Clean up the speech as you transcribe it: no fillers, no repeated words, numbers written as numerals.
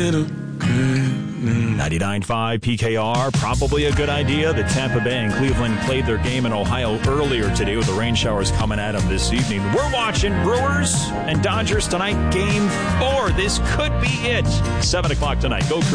little good. 99.5 PKR, probably a good idea. The Tampa Bay and Cleveland played their game in Ohio earlier today with the rain showers coming at them this evening. We're watching Brewers and Dodgers tonight, Game 4. This could be it. 7 o'clock tonight. Go Crew.